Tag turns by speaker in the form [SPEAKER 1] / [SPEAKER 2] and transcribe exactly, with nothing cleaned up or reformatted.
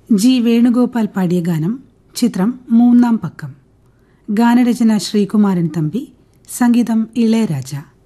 [SPEAKER 1] G Venugopal പാടിയ ഗാനം. ചിത്രം മൂന്നാം പക്കം. ഗാനരചന ശ്രീകുമാരൻ തമ്പി, സംഗീതം ഇളയരാജ.